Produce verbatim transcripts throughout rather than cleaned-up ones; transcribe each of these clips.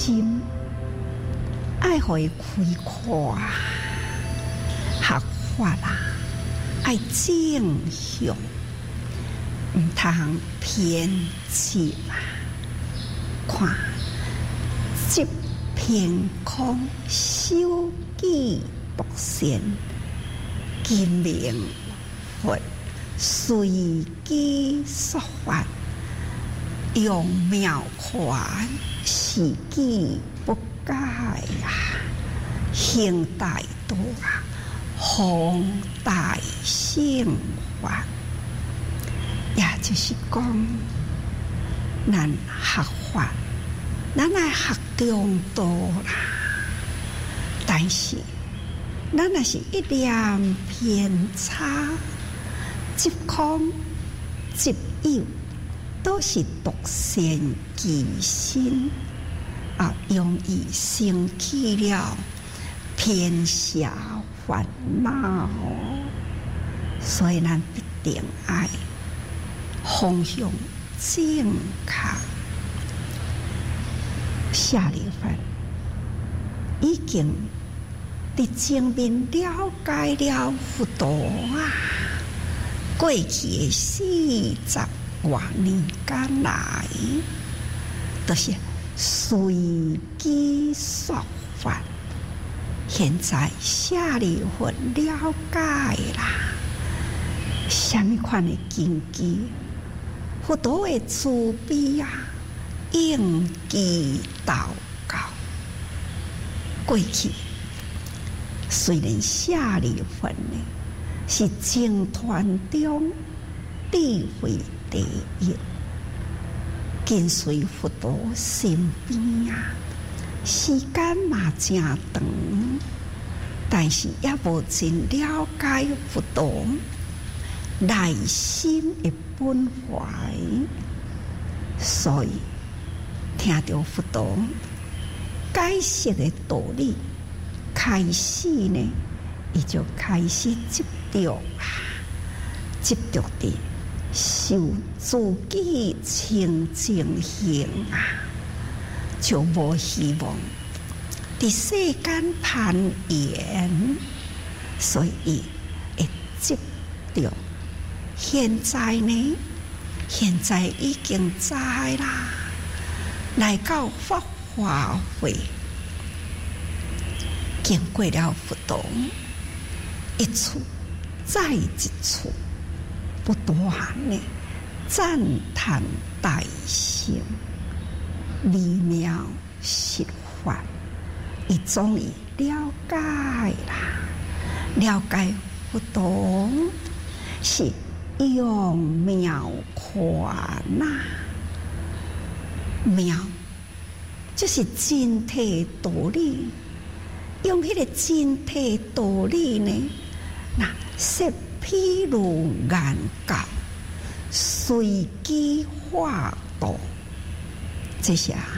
心爱互伊开阔，学法啦，爱正向，毋通偏执啊！看即偏空，修己独善，今明佛随机说法，用妙权是己不改啊！行大道啊，弘大圣法，也就是讲，咱学法，咱来学中道啦。但是，咱若是一念偏差，即空即有，都是独善其身啊，容易生起了偏狭烦恼，所以咱必定爱方向正确。下里凡已经伫前面了解了佛陀啊，过去的四十多年间来，都、就是随机说法。现在下里佛了解啦，什么款的根基？佛陀的慈悲啊，应机祷告。过去虽然下里佛呢是僧团中智慧第一，跟随佛陀身边啊，时间嘛真长，但是也无真了解佛陀内心的本怀，所以听到佛陀解释的道理，开始呢，伊就开始执着啊，执着的受自己清净行啊，就无希望伫世间攀岩，所以会执着。现在呢，现在已经知啦，来到法华会，经过了佛陀一处再一处，不断的赞叹大乘微妙实法，伊终于了解啦，了解佛陀是用妙权呐，妙就是真谛道理，用迄个真谛道理呢，那说譬如眼教，随机化度，这些啊，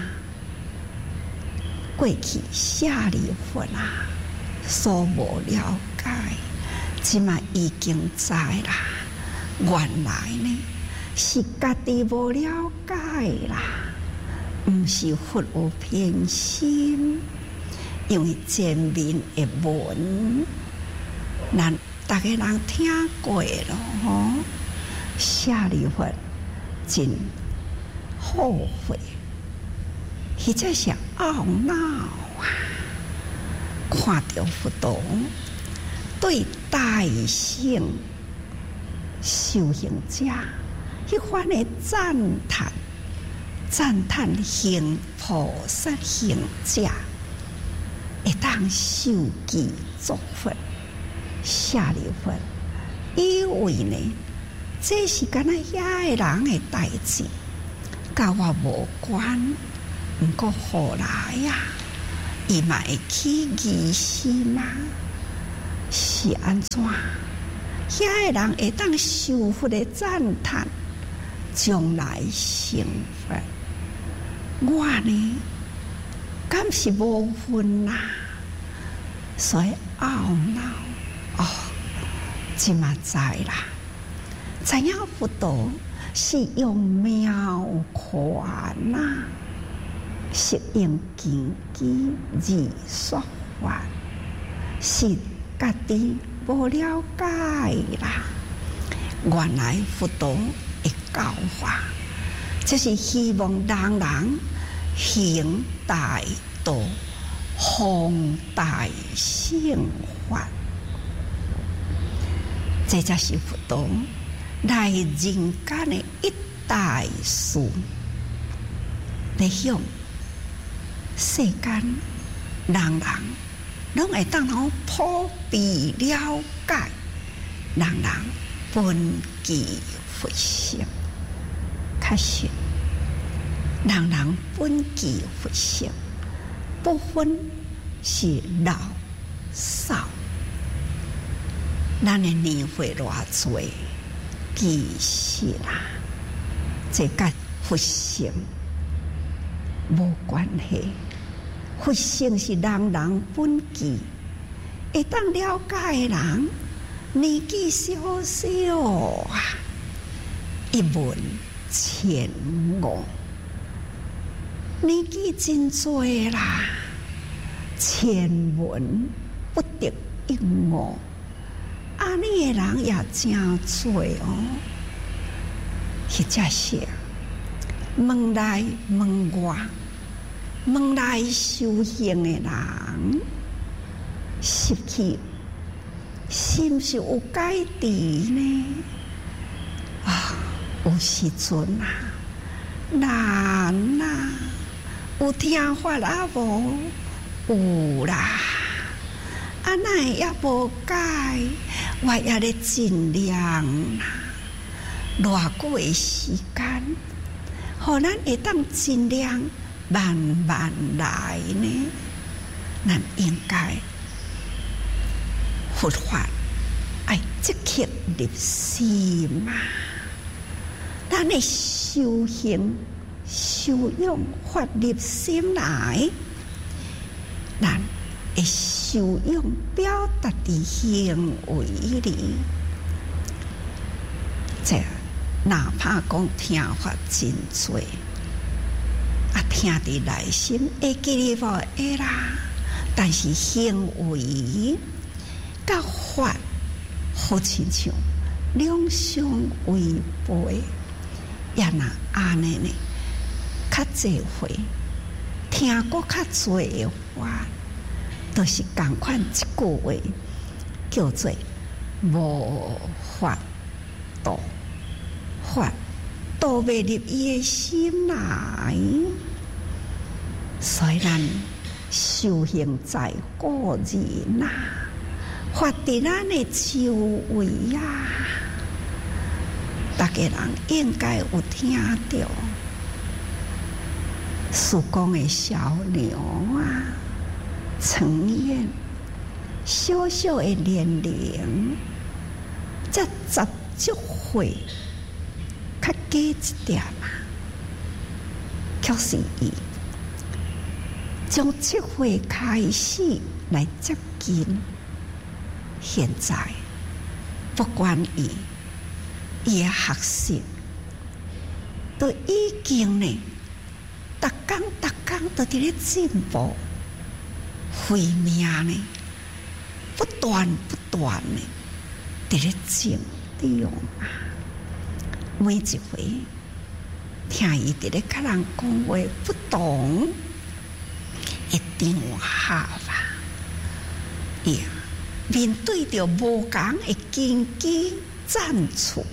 过去下里佛啊所无了解，即嘛已经知啦。原来呢是家己无了解啦，毋是佛有偏心，因为前面的文，咱大家人听过咯吼，下里佛真后悔，或者是懊恼啊，看到佛陀对大乘修行者迄番的赞叹，赞叹行菩萨行者会当受记作佛，下里佛，以为呢，这是敢若遐个人的代志，甲我无关。毋过后来呀、啊，伊嘛会起疑心啊，是安怎？遐个人会当受佛的赞叹，将来成佛。我呢，敢是无份呐，所以懊恼哦，即嘛知啦，知影佛陀是用妙权呐， 是用根基而说法，是家己无了解啦。原来佛陀的教法，就是希望人人行大道，弘大乘法。这才是佛陀来人间的一大事，来向世间人人拢会当好普遍了解，人人本具佛性。确实，人人本具佛性，不分是老少。咱的年岁偌多，其实啦，这甲佛性无关系。佛性是人人本具，会当了解的人，年纪小小啊，一问千误，年纪真多啦，千闻不得一误。安尼的人也真多哦，或者是门内门外、门内修行的人，失去心是有改变呢？啊，有时阵啊，难啊，有听法啊无？有啦。啊，那也无解，我也咧尽量啦。偌久的时间，互咱会当尽量慢慢来呢。咱应该佛法爱即刻入心嘛。咱的修行、修养法入心来，咱会修养表达伫行为里，这哪怕讲听法真多，啊听伫内心会记哩无会啦，但是行为甲法好亲像两相违背，也若安尼呢，较济回听过较多的话。都是同款一句话，叫做无法度，法度未入伊的心来。虽然修行在个人呐，法伫咱的周围啊，大家人应该有听到，苏公的小牛啊。陈燕小小的年龄，才十九岁，较加一点嘛，却是伊从七岁开始来接近，现在不管伊伊的学习，都已经呢，逐工逐工都伫咧进步。慧命呢，不断不断呢，伫咧进中啊！每一回听伊伫咧甲人讲话不同，一定有下吧？伊面对着无共的根基赞处，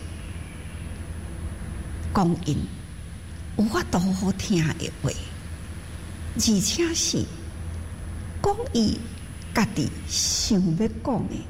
讲因有法度好听的话，而且是。讲伊家己想要讲的，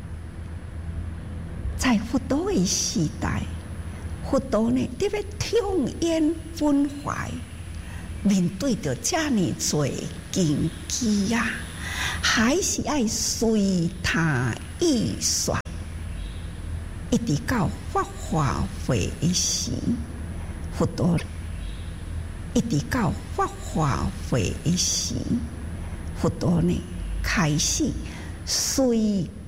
在佛陀的时代，佛陀呢特别痛怨分怀，面对着这么多根基啊，还是爱随他意说，一直到法华会的时，佛陀一直到法华会的时。佛陀呢，开始随